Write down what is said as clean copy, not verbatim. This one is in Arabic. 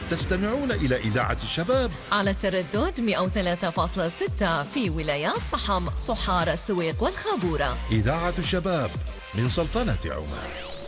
تستمعون إلى إذاعة الشباب على التردد 103.6 في ولايات صحم، صحار، السويق والخابورة. إذاعة الشباب من سلطنة عمان.